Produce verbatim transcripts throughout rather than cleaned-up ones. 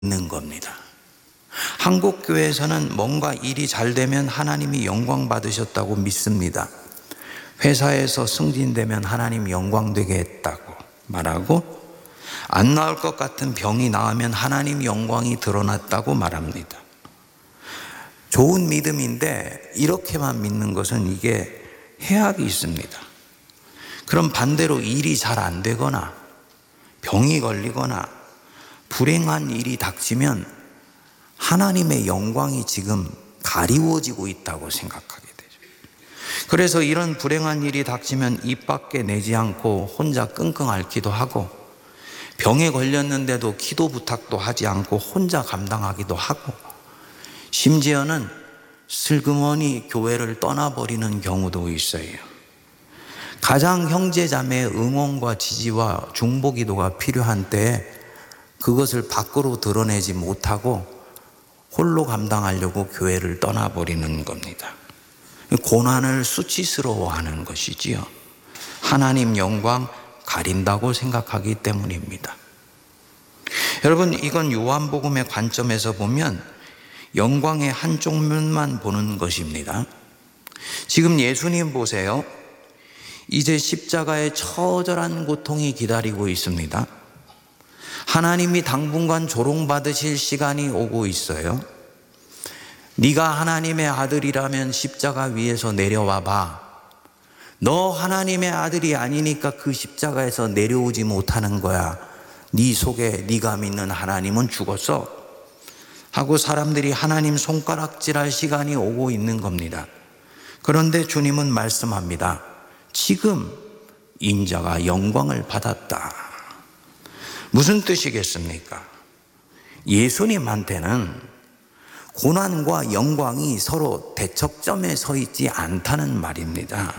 있는 겁니다. 한국 교회에서는 뭔가 일이 잘 되면 하나님이 영광 받으셨다고 믿습니다. 회사에서 승진되면 하나님 영광 되게 했다고 말하고, 안 나올 것 같은 병이 나으면 하나님 영광이 드러났다고 말합니다. 좋은 믿음인데 이렇게만 믿는 것은 이게 해악이 있습니다. 그럼 반대로 일이 잘 안 되거나 병이 걸리거나 불행한 일이 닥치면 하나님의 영광이 지금 가리워지고 있다고 생각하게 되죠. 그래서 이런 불행한 일이 닥치면 입 밖에 내지 않고 혼자 끙끙 앓기도 하고, 병에 걸렸는데도 기도 부탁도 하지 않고 혼자 감당하기도 하고, 심지어는 슬그머니 교회를 떠나버리는 경우도 있어요. 가장 형제자매의 응원과 지지와 중보기도가 필요한 때에 그것을 밖으로 드러내지 못하고 홀로 감당하려고 교회를 떠나버리는 겁니다. 고난을 수치스러워하는 것이지요. 하나님 영광 가린다고 생각하기 때문입니다. 여러분, 이건 요한복음의 관점에서 보면 영광의 한쪽 면만 보는 것입니다. 지금 예수님 보세요. 이제 십자가의 처절한 고통이 기다리고 있습니다. 하나님이 당분간 조롱받으실 시간이 오고 있어요. 네가 하나님의 아들이라면 십자가 위에서 내려와 봐. 너 하나님의 아들이 아니니까 그 십자가에서 내려오지 못하는 거야. 네 속에 네가 믿는 하나님은 죽었어 하고 사람들이 하나님 손가락질할 시간이 오고 있는 겁니다. 그런데 주님은 말씀합니다. 지금 인자가 영광을 받았다. 무슨 뜻이겠습니까? 예수님한테는 고난과 영광이 서로 대척점에 서 있지 않다는 말입니다.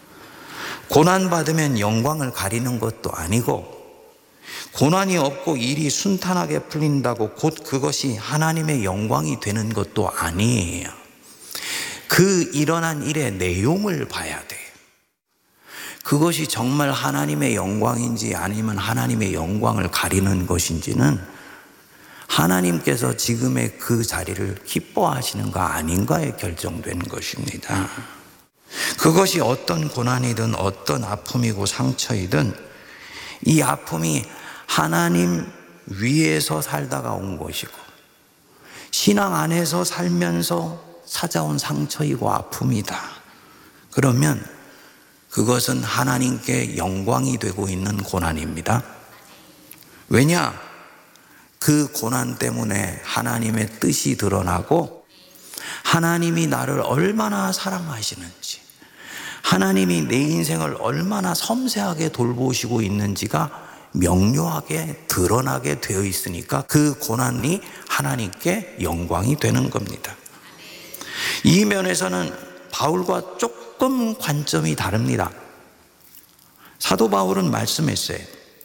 고난받으면 영광을 가리는 것도 아니고, 고난이 없고 일이 순탄하게 풀린다고 곧 그것이 하나님의 영광이 되는 것도 아니에요. 그 일어난 일의 내용을 봐야 돼요. 그것이 정말 하나님의 영광인지 아니면 하나님의 영광을 가리는 것인지는 하나님께서 지금의 그 자리를 기뻐하시는가 아닌가에 결정된 것입니다. 그것이 어떤 고난이든 어떤 아픔이고 상처이든 이 아픔이 하나님 위에서 살다가 온 것이고 신앙 안에서 살면서 찾아온 상처이고 아픔이다. 그러면 그것은 하나님께 영광이 되고 있는 고난입니다. 왜냐? 그 고난 때문에 하나님의 뜻이 드러나고 하나님이 나를 얼마나 사랑하시는지, 하나님이 내 인생을 얼마나 섬세하게 돌보시고 있는지가 명료하게 드러나게 되어 있으니까 그 고난이 하나님께 영광이 되는 겁니다. 이 면에서는 바울과 조금 관점이 다릅니다. 사도 바울은 말씀했어요.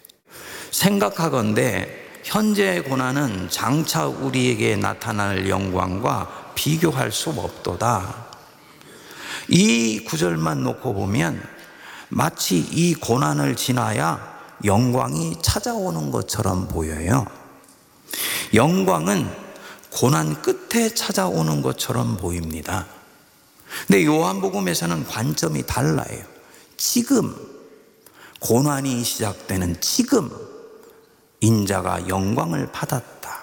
생각하건대 현재의 고난은 장차 우리에게 나타날 영광과 비교할 수 없도다. 이 구절만 놓고 보면 마치 이 고난을 지나야 영광이 찾아오는 것처럼 보여요. 영광은 고난 끝에 찾아오는 것처럼 보입니다. 근데 요한복음에서는 관점이 달라요. 지금, 고난이 시작되는 지금 인자가 영광을 받았다.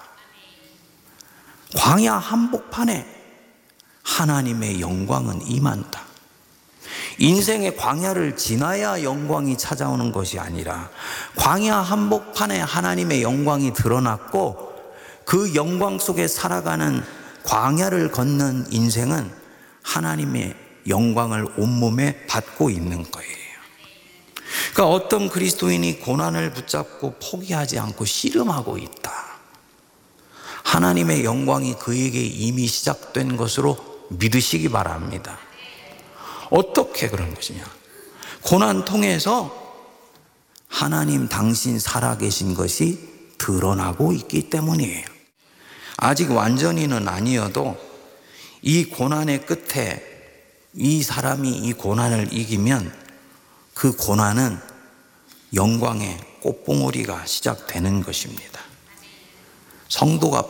광야 한복판에 하나님의 영광은 임한다. 인생의 광야를 지나야 영광이 찾아오는 것이 아니라 광야 한복판에 하나님의 영광이 드러났고 그 영광 속에 살아가는 광야를 걷는 인생은 하나님의 영광을 온몸에 받고 있는 거예요. 그러니까 어떤 그리스도인이 고난을 붙잡고 포기하지 않고 씨름하고 있다. 하나님의 영광이 그에게 이미 시작된 것으로 믿으시기 바랍니다. 어떻게 그런 것이냐? 고난 통해서 하나님 당신 살아계신 것이 드러나고 있기 때문이에요. 아직 완전히는 아니어도 이 고난의 끝에 이 사람이 이 고난을 이기면 그 고난은 영광의 꽃봉오리가 시작되는 것입니다. 성도가